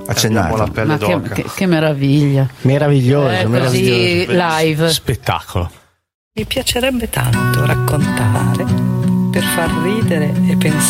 Abbiamo la pelle Ma d'oca. che meraviglia. Meraviglioso, Così live. spettacolo. Mi piacerebbe tanto raccontare per far ridere e pensare